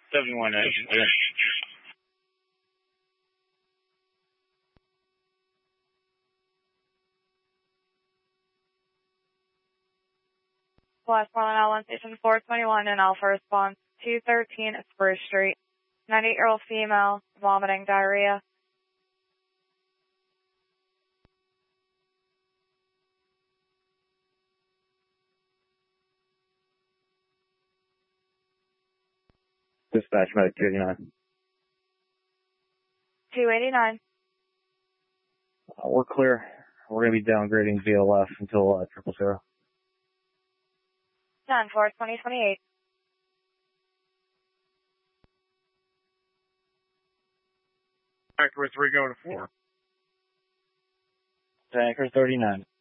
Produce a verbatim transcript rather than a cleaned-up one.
seventy-one A. Okay. Westmoreland L one Station four twenty-one and Alpha Response two thirteen Spruce Street. ninety-eight-year-old female, vomiting, diarrhea. Dispatch medic two eighty-nine. two eighty-nine. Uh, we're clear. We're going to be downgrading V L F until uh, triple zero. ten four twenty twenty-eight. Factory three, go to four. Tanker thirty-nine.